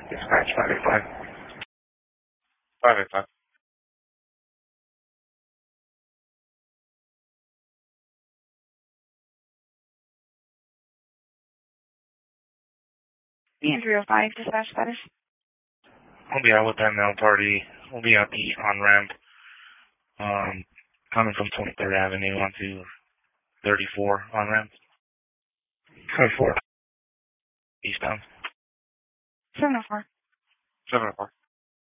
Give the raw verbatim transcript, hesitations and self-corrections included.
Dispatch five eight five. five eight five. Andrea five, dispatch status. We'll be out with that now party. We'll be at the on-ramp, um, coming from twenty-third Avenue onto thirty-four on-ramp. thirty-four. Eastbound. seven oh four. seven oh four.